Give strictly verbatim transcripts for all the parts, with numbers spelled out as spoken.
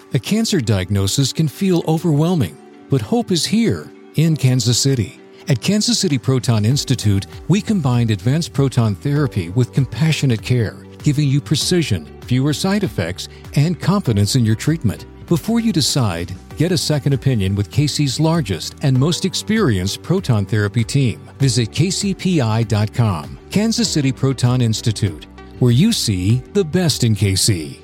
A cancer diagnosis can feel overwhelming, but hope is here in Kansas City. At Kansas City Proton Institute, we combined advanced proton therapy with compassionate care, giving you precision, fewer side effects, and confidence in your treatment. Before you decide, get a second opinion with K C's largest and most experienced proton therapy team. Visit K C P I dot com. Kansas City Proton Institute, where you see the best in K C.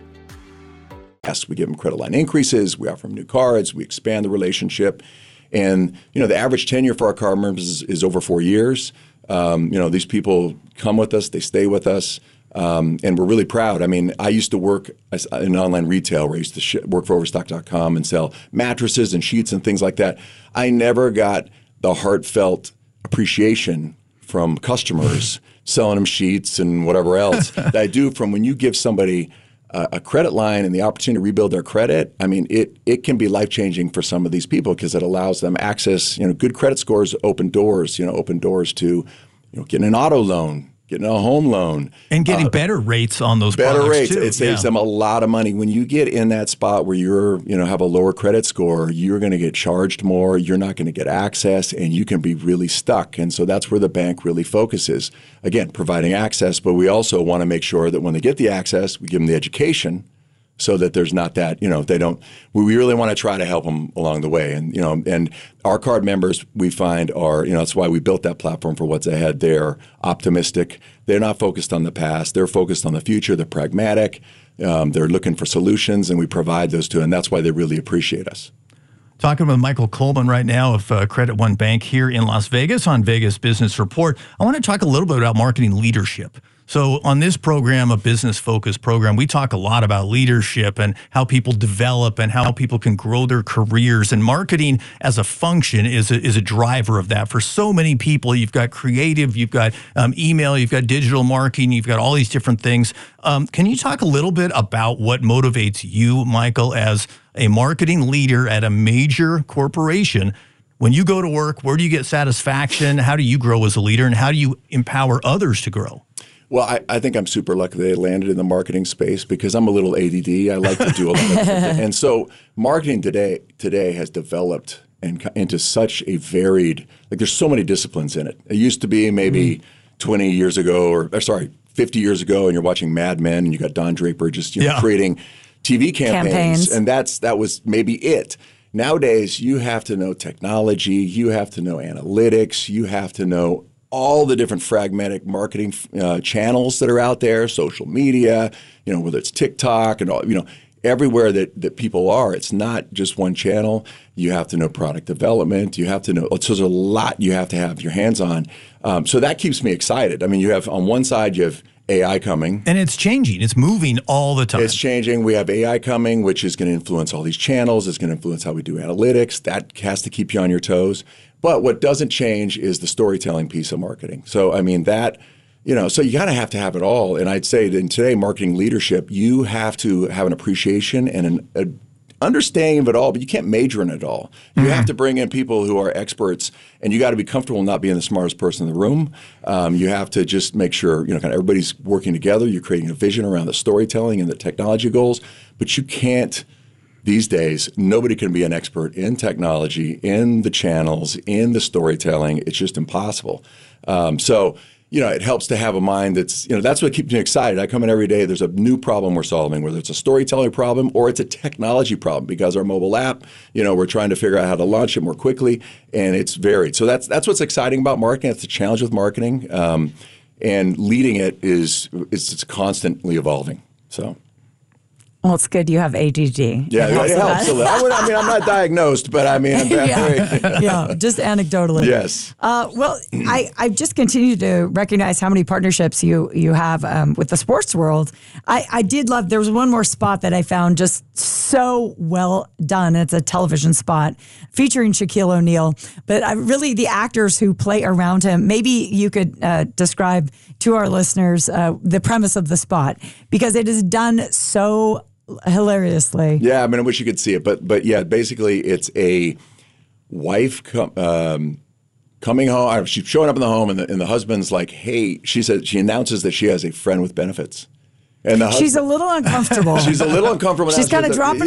Yes, we give them credit line increases, we offer them new cards, we expand the relationship. And, you know, the average tenure for our card members is, is over four years. Um, you know, these people come with us, they stay with us, um, and we're really proud. I mean, I used to work in online retail where I used to sh- work for Overstock dot com and sell mattresses and sheets and things like that. I never got the heartfelt appreciation from customers selling them sheets and whatever else that I do from when you give somebody a credit line and the opportunity to rebuild their credit. I mean, it it can be life-changing for some of these people because it allows them access, you know, good credit scores open doors, you know, open doors to, you know, getting an auto loan, getting a home loan. And getting uh, better rates on those better products rates. too. It saves yeah. them a lot of money. When you get in that spot where you're, you know, have a lower credit score, you're going to get charged more, you're not going to get access, and you can be really stuck. And so that's where the bank really focuses. Again, providing access, but we also want to make sure that when they get the access, we give them the education so that there's not that, you know, they don't, we really want to try to help them along the way. And, you know, and our card members we find are, you know, that's why we built that platform for what's ahead. They're optimistic. They're not focused on the past. They're focused on the future. They're pragmatic. Um, they're looking for solutions, and we provide those to them. And that's why they really appreciate us. Talking with Michael Coleman right now of uh, Credit One Bank here in Las Vegas on Vegas Business Report. I want to talk a little bit about marketing leadership. So on this program, a business-focused program, we talk a lot about leadership and how people develop and how people can grow their careers. And marketing as a function is a, is a driver of that. For so many people, you've got creative, you've got um, email, you've got digital marketing, you've got all these different things. Um, can you talk a little bit about what motivates you, Michael, as a marketing leader at a major corporation? When you go to work, where do you get satisfaction? How do you grow as a leader, and how do you empower others to grow? Well, I, I think I'm super lucky they landed in the marketing space because I'm a little A D D. I like to do a lot of different things. And so marketing today today has developed and into such a varied, like there's so many disciplines in it. It used to be maybe mm. twenty years ago, or, or sorry, fifty years ago, and you're watching Mad Men and you got Don Draper just you know, yeah. creating T V campaigns, campaigns, and that's that was maybe it. Nowadays, you have to know technology, you have to know analytics, you have to know all the different fragmented marketing uh, channels that are out there, social media, you know, whether it's TikTok and all, you know, everywhere that, that people are, it's not just one channel. You have to know product development. You have to know, so there's a lot you have to have your hands on. Um, so that keeps me excited. I mean, you have, on one side, you have A I coming. And it's changing. It's moving all the time. It's changing. We have A I coming, which is going to influence all these channels. It's going to influence how we do analytics. That has to keep you on your toes. But what doesn't change is the storytelling piece of marketing. So, I mean, that, you know, so you got to have to have it all. And I'd say that in today, marketing leadership, you have to have an appreciation and an a understanding of it all, but you can't major in it all. You mm-hmm. have to bring in people who are experts, and you got to be comfortable not being the smartest person in the room. Um, you have to just make sure, you know, kind of everybody's working together. You're creating a vision around the storytelling and the technology goals, but you can't. These days, nobody can be an expert in technology, in the channels, in the storytelling. It's just impossible. Um, so, you know, it helps to have a mind that's, you know, that's what keeps me excited. I come in every day, there's a new problem we're solving, whether it's a storytelling problem or it's a technology problem, because our mobile app, you know, we're trying to figure out how to launch it more quickly, and it's varied. So that's that's what's exciting about marketing. That's the challenge with marketing. Um, and leading it is, is it's constantly evolving. So. Well, it's good you have A D D. Yeah, it helps, it helps a little. I, would, I mean, I'm not diagnosed, but I mean, I'm yeah. yeah, just anecdotally. Yes. Uh, well, I, I've just continued to recognize how many partnerships you you have um, with the sports world. I, I did love, there was one more spot that I found just so well done. It's a television spot featuring Shaquille O'Neal, but I, really the actors who play around him. Maybe you could uh, describe to our listeners uh, the premise of the spot, because it is done so hilariously. Yeah, I mean, I wish you could see it, but but yeah, basically it's a wife com- um, coming home. She's showing up in the home, and the, and the husband's like, "Hey," she said. She announces that she has a friend with benefits, and the she's husband, a little uncomfortable. she's a little uncomfortable. She's kind of dropping